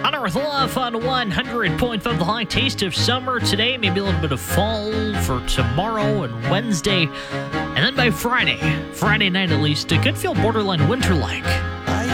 Honor with Love on 100.5, the high taste of summer today, maybe a little bit of fall for tomorrow and Wednesday. And then by Friday night at least, it could feel borderline winter-like.